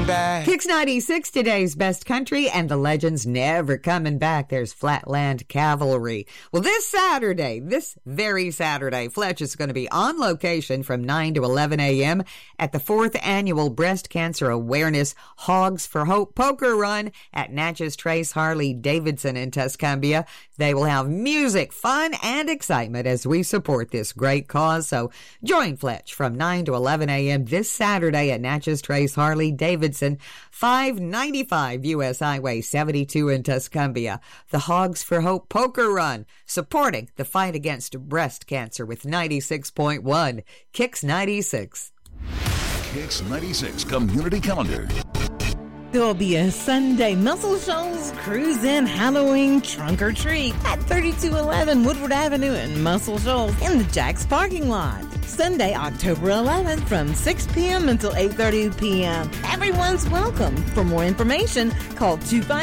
coming back. Kicks 96, today's best country, and the legends never coming back. There's Flatland Cavalry. Well, this very Saturday, Fletch is going to be on location from 9 to 11 a.m. at the 4th Annual Breast Cancer Awareness Hogs for Hope Poker Run at Natchez Trace Harley-Davidson in Tuscumbia. They will have music, fun, and excitement as we support this great cause. So join Fletch from 9 to 11 a.m. this Saturday at Natchez Trace Harley-Davidson, 595 U.S. Highway 72 in Tuscumbia. The Hogs for Hope Poker Run, supporting the fight against breast cancer with 96.1 Kicks 96. Kicks 96 Community Calendar. There will be a Sunday Muscle Shoals Cruise In Halloween Trunk or Treat at 3211 Woodward Avenue in Muscle Shoals in the Jack's parking lot. Sunday, October 11th from 6 p.m. until 8:30 p.m. Everyone's welcome. For more information, call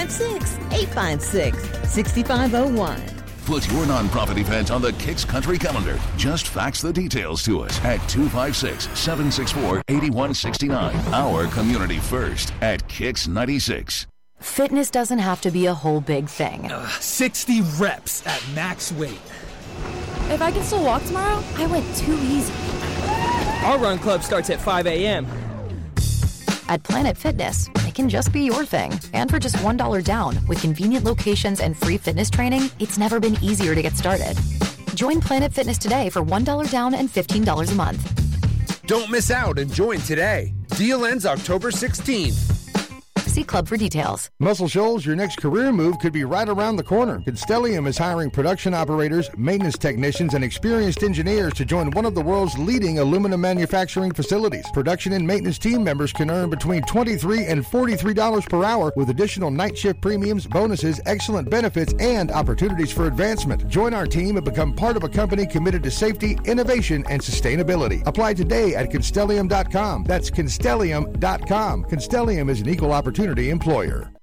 256-856-6501. Put your nonprofit event on the Kicks Country Calendar. Just fax the details to us at 256-764-8169. Our community first at Kicks 96. Fitness doesn't have to be a whole big thing. 60 reps at max weight. If I can still walk tomorrow, I went too easy. Our run club starts at 5 a.m. At Planet Fitness, it can just be your thing. And for just $1 down, with convenient locations and free fitness training, it's never been easier to get started. Join Planet Fitness today for $1 down and $15 a month. Don't miss out and join today. Deal ends October 16th. See club for details. Muscle Shoals, your next career move could be right around the corner. Constellium is hiring production operators, maintenance technicians, and experienced engineers to join one of the world's leading aluminum manufacturing facilities. Production and maintenance team members can earn between $23 and $43 per hour with additional night shift premiums, bonuses, excellent benefits, and opportunities for advancement. Join our team and become part of a company committed to safety, innovation, and sustainability. Apply today at Constellium.com. That's Constellium.com. Constellium is an equal opportunity employer.